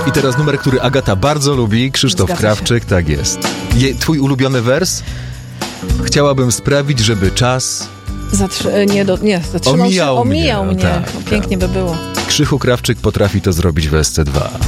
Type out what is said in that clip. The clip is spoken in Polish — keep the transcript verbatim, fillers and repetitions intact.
I teraz numer, który Agata bardzo lubi, Krzysztof Zgadza Krawczyk, tak jest. Je, twój ulubiony wers? Chciałabym sprawić, żeby czas Zatrzy- nie, do, nie, zatrzymał omijał się, omijał mnie. mnie. Tak, Pięknie tak. by było. Krzychu Krawczyk potrafi to zrobić w S C dwa.